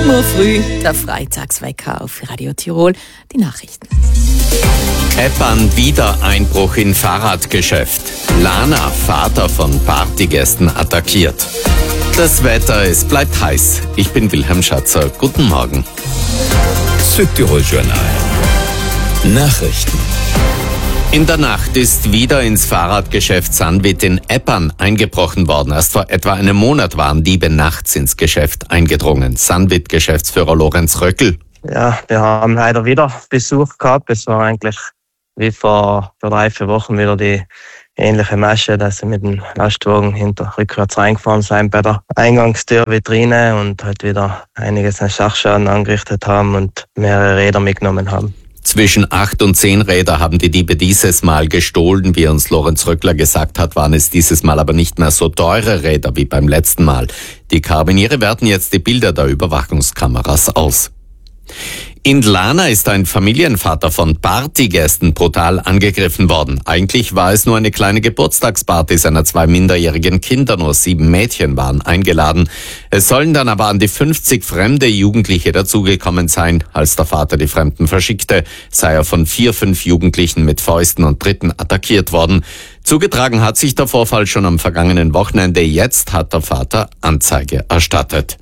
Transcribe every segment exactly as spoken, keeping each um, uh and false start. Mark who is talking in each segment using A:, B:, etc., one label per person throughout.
A: sieben Uhr früh, der Freitagswecker auf Radio Tirol, die Nachrichten.
B: Eppan wieder Einbruch in Fahrradgeschäft. Lana, Vater von Partygästen, attackiert. Das Wetter, es bleibt heiß. Ich bin Wilhelm Schatzer. Guten Morgen.
C: Südtirol Journal. Nachrichten.
B: In der Nacht ist wieder ins Fahrradgeschäft Sanwit in Eppan eingebrochen worden. Erst vor etwa einem Monat waren Diebe nachts ins Geschäft eingedrungen. Sanwit-Geschäftsführer Lorenz Röckel.
D: Ja, wir haben leider wieder Besuch gehabt. Es war eigentlich wie vor, vor drei, vier Wochen wieder die ähnliche Masche, dass sie mit dem Lastwagen hinter rückwärts reingefahren sind bei der Eingangstür, Vitrine und halt wieder einiges an Schachschaden angerichtet haben und mehrere Räder mitgenommen haben.
B: Zwischen acht und zehn Räder haben die Diebe dieses Mal gestohlen. Wie uns Lorenz Röckler gesagt hat, waren es dieses Mal aber nicht mehr so teure Räder wie beim letzten Mal. Die Karabiniere werten jetzt die Bilder der Überwachungskameras aus. In Lana ist ein Familienvater von Partygästen brutal angegriffen worden. Eigentlich war es nur eine kleine Geburtstagsparty seiner zwei minderjährigen Kinder. Nur sieben Mädchen waren eingeladen. Es sollen dann aber an die fünfzig fremde Jugendliche dazugekommen sein. Als der Vater die Fremden verschickte, sei er von vier, fünf Jugendlichen mit Fäusten und Tritten attackiert worden. Zugetragen hat sich der Vorfall schon am vergangenen Wochenende. Jetzt hat der Vater Anzeige erstattet.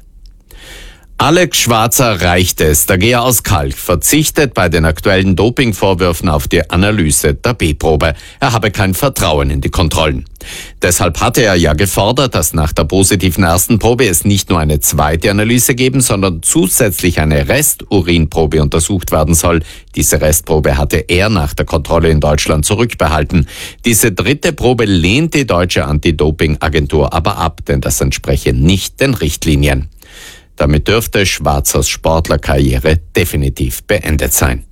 B: Alex Schwarzer reicht es. Der Geher aus Kalk verzichtet bei den aktuellen Dopingvorwürfen auf die Analyse der B-Probe. Er habe kein Vertrauen in die Kontrollen. Deshalb hatte er ja gefordert, dass nach der positiven ersten Probe es nicht nur eine zweite Analyse geben, sondern zusätzlich eine Resturinprobe untersucht werden soll. Diese Restprobe hatte er nach der Kontrolle in Deutschland zurückbehalten. Diese dritte Probe lehnt die deutsche Anti-Doping-Agentur aber ab, denn das entspreche nicht den Richtlinien. Damit dürfte Schwarzers Sportlerkarriere definitiv beendet sein.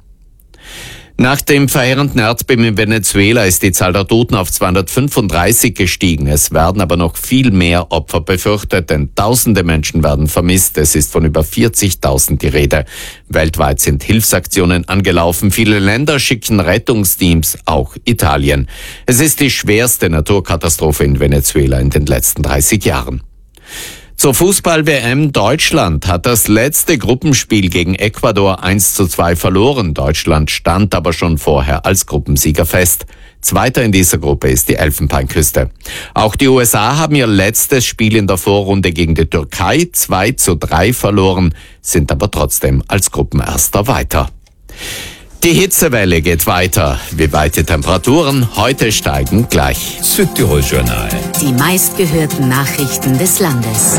B: Nach dem verheerenden Erdbeben in Venezuela ist die Zahl der Toten auf zweihundertfünfunddreißig gestiegen. Es werden aber noch viel mehr Opfer befürchtet, denn tausende Menschen werden vermisst. Es ist von über vierzigtausend die Rede. Weltweit sind Hilfsaktionen angelaufen. Viele Länder schicken Rettungsteams, auch Italien. Es ist die schwerste Naturkatastrophe in Venezuela in den letzten dreißig Jahren. Zur Fußball-W M. Deutschland hat das letzte Gruppenspiel gegen Ecuador eins zu zwei verloren. Deutschland stand aber schon vorher als Gruppensieger fest. Zweiter in dieser Gruppe ist die Elfenbeinküste. Auch die U S A haben ihr letztes Spiel in der Vorrunde gegen die Türkei zwei zu drei verloren, sind aber trotzdem als Gruppenerster weiter. Die Hitzewelle geht weiter. Wie weit die Temperaturen heute steigen gleich.
C: Südtirol Journal.
A: Die meistgehörten Nachrichten des Landes.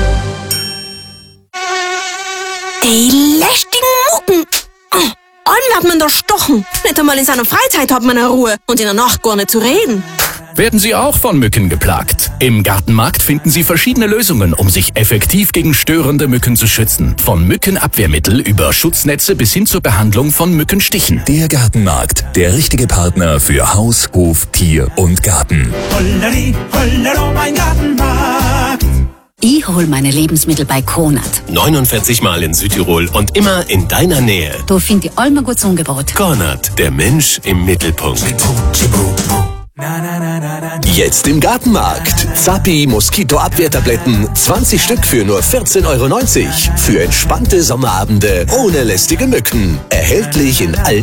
E: Die lästigen Mucken. Einen hat man da stochen. Nicht einmal in seiner Freizeit hat man eine Ruhe. Und in der Nacht gar nicht zu reden.
F: Werden Sie auch von Mücken geplagt? Im Gartenmarkt finden Sie verschiedene Lösungen, um sich effektiv gegen störende Mücken zu schützen. Von Mückenabwehrmittel über Schutznetze bis hin zur Behandlung von Mückenstichen.
C: Der Gartenmarkt, der richtige Partner für Haus, Hof, Tier und Garten.
G: Holleri, hollero, mein Gartenmarkt.
A: Ich hol meine Lebensmittel bei Konrad.
H: neunundvierzig Mal in Südtirol und immer in deiner Nähe.
A: Da finde ich allem gut Angebot.
H: Konrad, der Mensch im Mittelpunkt.
C: Jetzt im Gartenmarkt. Zappi Moskitoabwehrtabletten, zwanzig Stück für nur vierzehn Euro neunzig. Für entspannte Sommerabende ohne lästige Mücken. Erhältlich in allen